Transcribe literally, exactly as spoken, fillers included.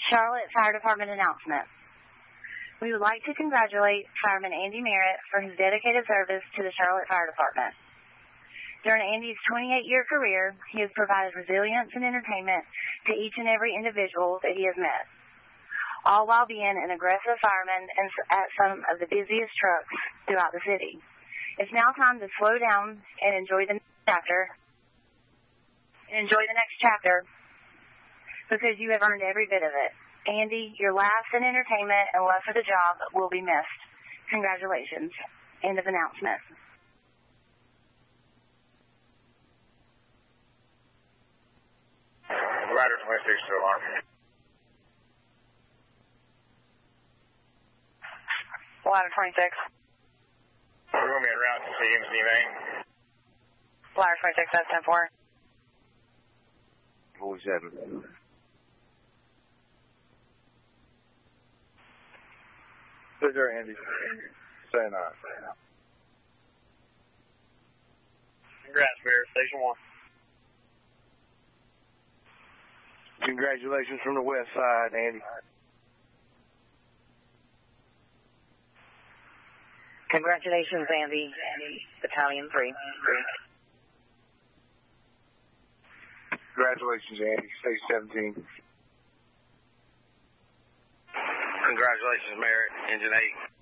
Charlotte Fire Department announcement. We would like to congratulate Fireman Andy Merritt for his dedicated service to the Charlotte Fire Department. During Andy's twenty-eight-year career, he has provided resilience and entertainment to each and every individual that he has met, all while being an aggressive fireman and at some of the busiest trucks throughout the city. It's now time to slow down and enjoy the next chapter. And enjoy the next chapter because you have earned every bit of it. Andy, your laughs and entertainment and love for the job will be missed. Congratulations. End of announcement. Ladder twenty-six to alarm. Ladder twenty-six. Room en route to C M C main. Ladder twenty-six, that's ten four. forty-seven. Is there Andy? Say not. Congrats, Bear. Station one. Congratulations from the west side, Andy. Congratulations, Andy. Battalion three. Congratulations, Andy. Stage seventeen. Congratulations, Merritt. Engine eight.